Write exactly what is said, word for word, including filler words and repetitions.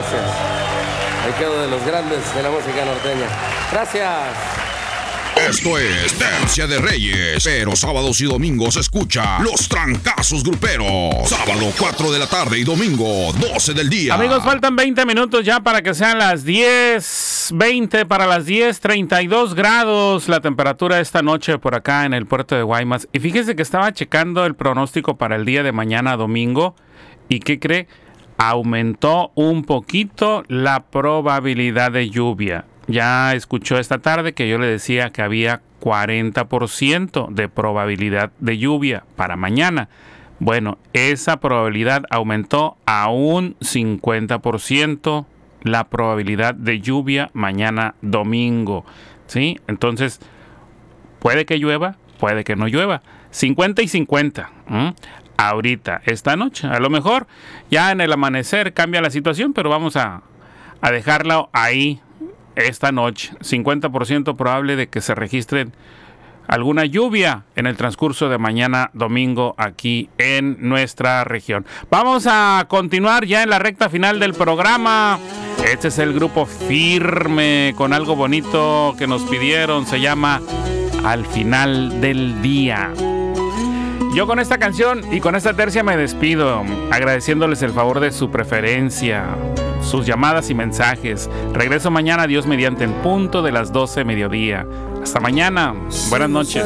gracias. Ahí quedo de los grandes de la música norteña. Gracias. Esto es Tercia de Reyes, pero sábados y domingos escucha Los Trancazos Gruperos. Sábado cuatro de la tarde y domingo doce del día. Amigos, faltan veinte minutos ya para que sean las diez veinte, para las diez, treinta y dos grados la temperatura esta noche por acá en el puerto de Guaymas. Y fíjese que estaba checando el pronóstico para el día de mañana domingo. ¿Y qué cree? Aumentó un poquito la probabilidad de lluvia. Ya escuchó esta tarde que yo le decía que había cuarenta por ciento de probabilidad de lluvia para mañana. Bueno, esa probabilidad aumentó a un cincuenta por ciento la probabilidad de lluvia mañana domingo. ¿Sí? Entonces, puede que llueva, puede que no llueva. cincuenta y cincuenta. ¿Mm? Ahorita, esta noche. A lo mejor ya en el amanecer cambia la situación, pero vamos a, a dejarla ahí. Esta noche, cincuenta por ciento probable de que se registren alguna lluvia en el transcurso de mañana domingo aquí en nuestra región. Vamos a continuar ya en la recta final del programa. Este es el grupo Firme con algo bonito que nos pidieron. Se llama Al Final del Día. Yo con esta canción y con esta tercia me despido, agradeciéndoles el favor de su preferencia, sus llamadas y mensajes. Regreso mañana, Dios mediante, en punto de las doce mediodía. Hasta mañana. Buenas noches.